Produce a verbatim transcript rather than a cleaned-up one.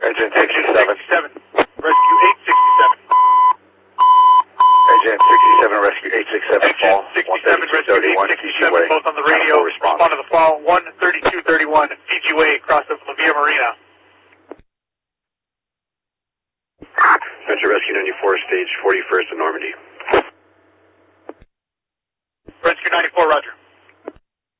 Engine sixty-seven. Rescue eight sixty-seven. Engine sixty-seven, rescue eight sixty-seven, fall. Engine sixty-seven, rescue eight sixty-seven, both on the radio. Respond to the fall, one thirty-two thirty-one, Fiji Way, cross of La Villa Marina. Venture Rescue ninety-four, stage forty-first in Normandy. Rescue ninety-four, roger.